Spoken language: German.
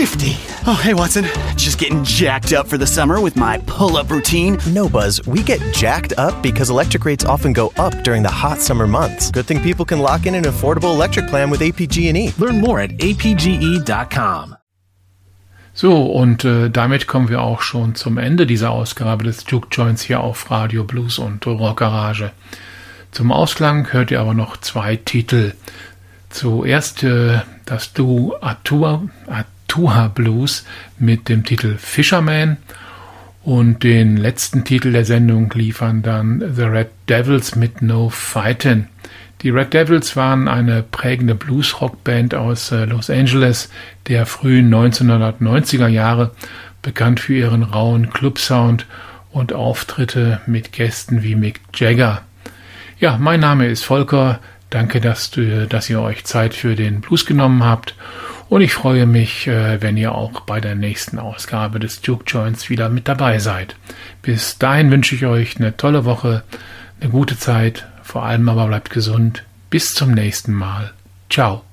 50. Oh, hey, Watson. Just getting jacked up for the summer with my pull-up routine. No, Buzz. We get jacked up because electric rates often go up during the hot summer months. Good thing people can lock in an affordable electric plan with APG&E. Learn more at apge.com. So, und damit kommen wir auch schon zum Ende dieser Ausgabe des Juke Joints hier auf Radio Blues und Rock Garage. Zum Ausklang hört ihr aber noch 2 Titel. Zuerst das Duo Atua Blues mit dem Titel Fisherman und den letzten Titel der Sendung liefern dann The Red Devils mit No Fightin'. Die Red Devils waren eine prägende Blues-Rock-Band aus Los Angeles der frühen 1990er Jahre, bekannt für ihren rauen Club-Sound und Auftritte mit Gästen wie Mick Jagger. Ja, mein Name ist Volker. Danke, dass ihr euch Zeit für den Blues genommen habt. Und ich freue mich, wenn ihr auch bei der nächsten Ausgabe des Juke Joints wieder mit dabei seid. Bis dahin wünsche ich euch eine tolle Woche, eine gute Zeit. Vor allem aber bleibt gesund. Bis zum nächsten Mal. Ciao.